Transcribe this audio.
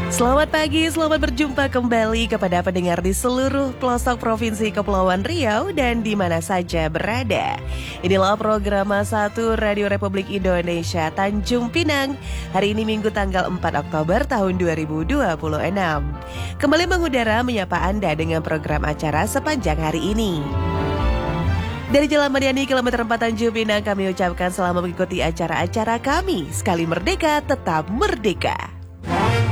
Selamat pagi, selamat berjumpa kembali kepada pendengar di seluruh pelosok Provinsi Kepulauan Riau dan di mana saja berada. Inilah program 1 Radio Republik Indonesia Tanjung Pinang. Hari ini Minggu tanggal 4 Oktober tahun 2026. Kembali mengudara menyapa Anda dengan program acara sepanjang hari ini. Dari Jalan Mariani kilometer 4 Tanjung Pinang kami ucapkan selamat mengikuti acara-acara kami. Sekali merdeka, tetap merdeka.